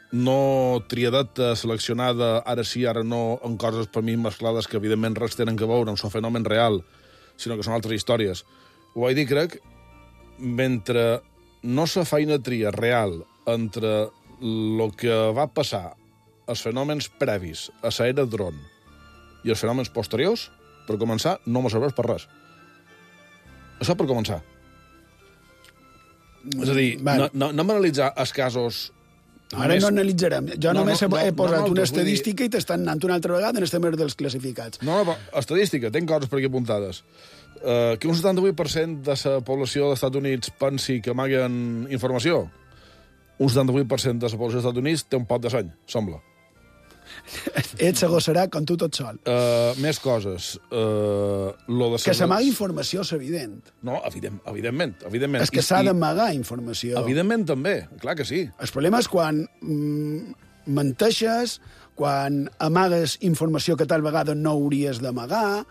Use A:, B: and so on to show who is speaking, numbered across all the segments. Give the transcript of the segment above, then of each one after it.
A: no triadeta, seleccionada, ara sí, ara no, en coses per mi mesclades que evidentment res tenen que veure amb el fenomen real, sinó que són altres històries. Ho vaig dir, crec, mentre no se fa una tria real entre el que va passar, els fenòmens previs a l'era dron i els fenòmens posteriors, per començar, no me serveix per res. Això per començar. És a dir, no analitzar els casos...
B: Ara no analitzarem. Jo només he posat una estadística i t'estan anant una altra vegada en el tema dels classificats.
A: No, però estadística, tinc coses per aquí apuntades. Que un 78% de la població dels Estats Units pensi que amaguen informació. Un 78% de la població dels Estats Units té un pot de seny, sembla.
B: Ets s'agossarà com tu tot sol.
A: Més coses.
B: Que s'amaga informació és evident.
A: No, evidentment.
B: És que s'ha d'amagar informació.
A: Evidentment també, clar que sí.
B: El problema és quan menteixes, quan amagues informació que tal vegada no hauries d'amagar,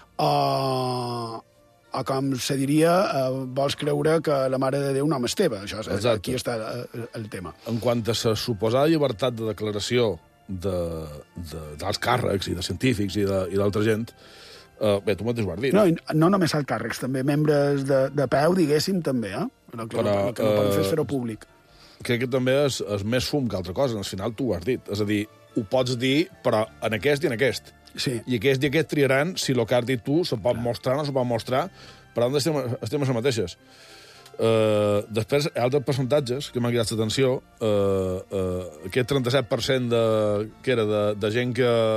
B: o com se diria, vols creure que la Mare de Déu no és teva. Aquí està el tema.
A: En quant a la suposada llibertat de declaració dels càrrecs i de científics i d'altra gent, bé, tu mateix ho has dit.
B: No només els càrrecs, també membres de peu, diguéssim, també, el que no poden fer és fer-ho públic.
A: Crec que també és més fum que altra cosa, al final tu ho has dit. És a dir, ho pots dir, però en aquest i en aquest.
B: Sí.
A: I aquest triaran si el que has dit tu se pot mostrar o no se pot mostrar, però estem a les mateixes. Després, hi ha altres percentatges que m'han cridat l'atenció. Aquest 37% de gent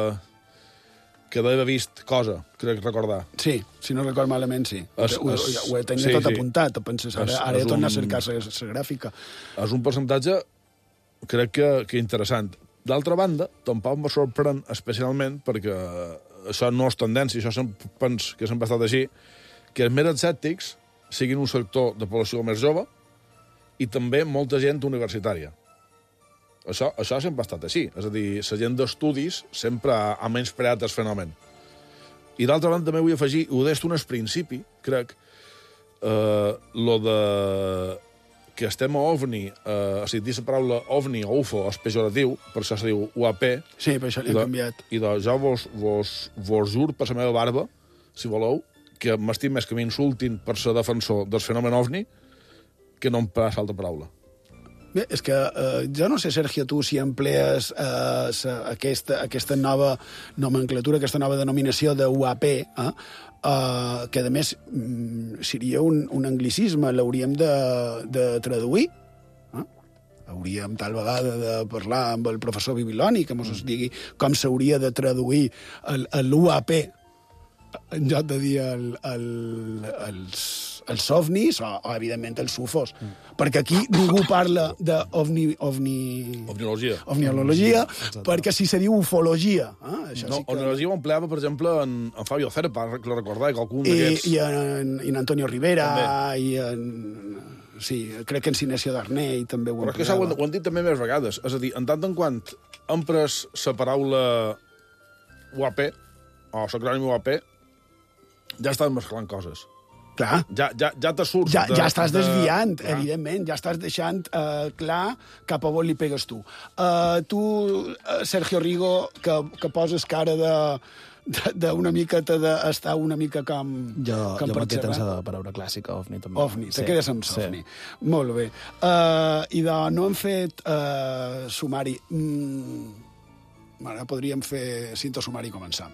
A: que d'haver vist cosa, crec recordar.
B: Sí, si no record malament, sí. Ho tenia tot apuntat. Penses, ara he tornat a cercar la gràfica.
A: És un percentatge, crec que interessant. D'altra banda, tampoc me sorprèn especialment, perquè això no és tendència, això penso que sempre ha estat així, que els més escèptics siguin un sector de població més jove i també molta gent universitària. Això sempre ha estat així. És a dir, la gent d'estudis sempre ha menyspreat el fenomen. I d'altra banda també vull afegir, ho deies tu en el principi, crec, lo de que estem a OVNI, si dir la paraula OVNI o UFO és pejoratiu, per això se diu UAP.
B: Sí, per això l'he canviat.
A: I jo vos jur per la meva barba, si voleu, que m'estim més que m'insultin per ser defensor del fenomen OVNI que no em passa altra paraula.
B: Bé, és que jo no sé, Sergio, tu si emplees aquesta nova nomenclatura, aquesta nova denominació de UAP, que a més seria un anglicisme, l'hauríem de traduir. Hauríem tal vegada de parlar amb el professor Bibiloni que ens digui com s'hauria de traduir l'UAP en lloc de dir els ovnis o, evidentment, els UFOs. Perquè aquí ningú parla d'ovniologia, perquè si se diu ufologia.
A: Ovniologia ho empleava, per exemple, en Fabio Cerpa, que lo recordava, qualcun d'aquests...
B: I en Antonio Rivera, i en... Sí, crec que en Sinesio Darnell també ho empleava.
A: Però és que ho han dit també més vegades. És a dir, en tant en quant han pres la paraula UAP, o l'acrònim UAP, ja estan mesclant coses.
B: Clar.
A: Ja te surts...
B: Ja estàs desviant, evidentment. Ja estàs deixant clar cap a on li pegues tu. Tu, Sergio Rigo, que poses cara d'una miqueta d'estar una mica com...
C: Jo m'he quedat amb la paraula clàssica, OVNI, també.
B: OVNI, te quedes amb OVNI. Molt bé. I no hem fet sumari. Ara podríem fer cinto sumari i començar.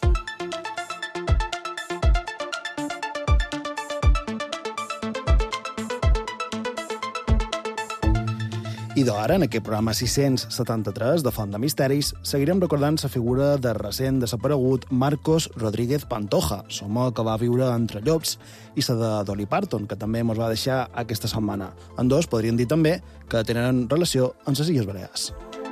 C: I d'ara, en aquest programa 673 de Font de Misteris, seguirem recordant la figura de recent desaparegut Marcos Rodríguez Pantoja, l'home que va viure entre llops, i la de Dolly Parton, que també ens va deixar aquesta setmana. En dos podríem dir també que tenen relació amb les Illes Balears.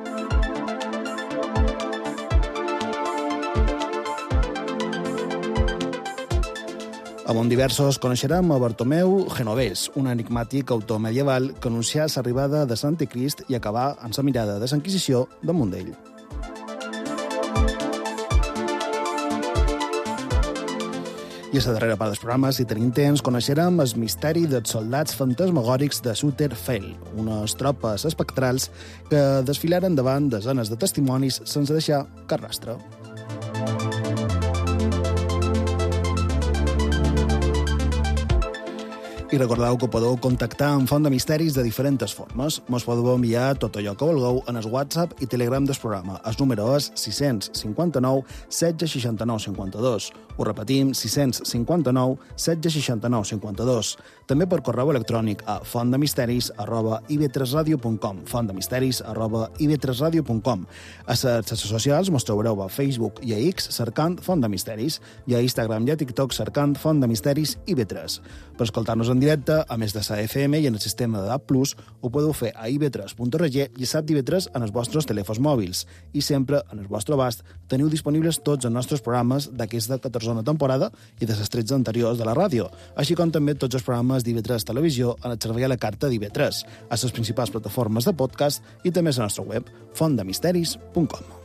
C: A Montdiversos coneixerem a Bartomeu Genovés, un enigmàtic autor medieval que anuncià l'arribada de l'Anticrist i acabà amb la mirada de la Inquisició damunt d'ell. I a la darrera part del programa, si tenim temps, coneixerem el misteri dels soldats fantasmagòrics de Sutter Fell, unes tropes espectrals que desfilaren davant desenes de testimonis sense deixar cap rastre. I recordeu que podeu contactar amb Font de Misteris de diferents formes. Mos podeu enviar tot allò que vulgueu en el WhatsApp i Telegram del programa. El número és 659 16 69 52. Ho repetim, 659 16 69 52. També per correu electrònic a fontdemisteris@ib3radio.com fontdemisteris@ib3radio.com. A les xarxes socials mos trobareu a Facebook i a X cercant Font de Misteris i a Instagram i a TikTok cercant Font de Misteris IB3. Per escoltar-nos en directe, a més de la FM i en el sistema de DAB+, ho podeu fer a ib3.org i a SAT d'IB3 en els vostres telèfons mòbils. I sempre, en el vostre abast, teniu disponibles tots els nostres programes d'aquesta 14a temporada i de les 13 anteriors de la ràdio, així com també tots els programes d'IB3 Televisió en el servei a la carta d'IB3, a les principals plataformes de podcast i també a la nostra web, fontdemisteris.com.